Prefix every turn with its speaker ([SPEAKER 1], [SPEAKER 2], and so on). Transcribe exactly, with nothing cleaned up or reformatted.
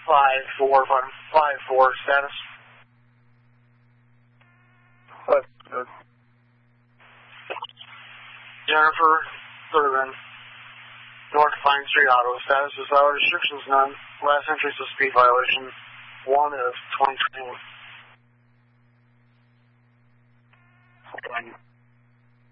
[SPEAKER 1] five four, five four status.
[SPEAKER 2] Five, good.
[SPEAKER 1] Jennifer Thurman, North Vine Street Auto. Status is hour restrictions none. Last entry is a speed violation. One of twenty twenty-one.